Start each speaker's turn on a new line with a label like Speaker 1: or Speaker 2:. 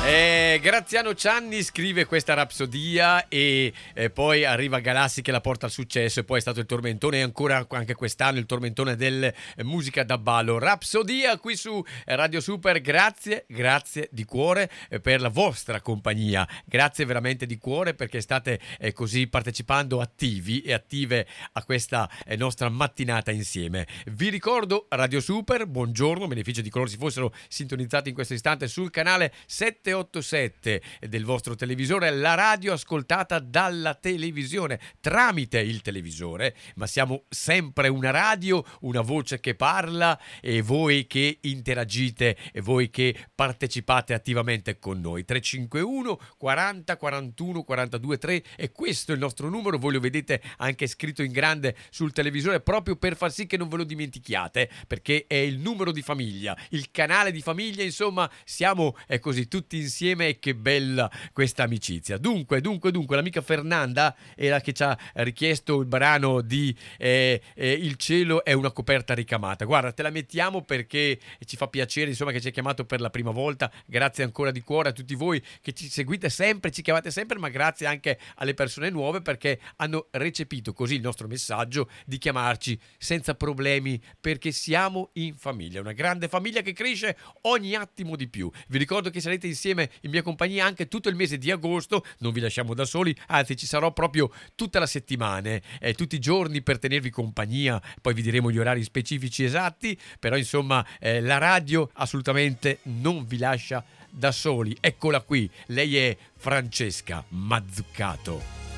Speaker 1: Graziano Cianni scrive questa rapsodia e poi arriva Galassi che la porta al successo, e poi è stato il tormentone e ancora anche quest'anno il tormentone del musica da ballo. Rapsodia qui su Radio Super. Grazie di cuore per la vostra compagnia, grazie veramente di cuore perché state così partecipando attivi e attive a questa nostra mattinata insieme. Vi ricordo Radio Super, buongiorno, beneficio di coloro si fossero sintonizzati in questo istante sul canale 787 del vostro televisore, la radio ascoltata dalla televisione, tramite il televisore, ma siamo sempre una radio, una voce che parla e voi che interagite e voi che partecipate attivamente con noi. 351 40 41 42 3 e questo è il nostro numero, voi lo vedete anche scritto in grande sul televisore proprio per far sì che non ve lo dimentichiate, perché è il numero di famiglia, il canale di famiglia, insomma siamo così tutti insieme e che bella questa amicizia. Dunque l'amica Fernanda era che ci ha richiesto il brano di Il cielo è una coperta ricamata. Guarda, te la mettiamo perché ci fa piacere, insomma, che ci hai chiamato per la prima volta. Grazie ancora di cuore a tutti voi che ci seguite sempre, ci chiamate sempre, ma grazie anche alle persone nuove perché hanno recepito così il nostro messaggio di chiamarci senza problemi, perché siamo in famiglia, una grande famiglia che cresce ogni attimo di più. Vi ricordo che sarete insieme in mia compagnia anche tutto il mese di agosto, non vi lasciamo da soli, anzi ci sarò proprio tutta la settimana, tutti i giorni per tenervi compagnia, poi vi diremo gli orari specifici esatti, però insomma la radio assolutamente non vi lascia da soli. Eccola qui, lei è Francesca Mazzuccato.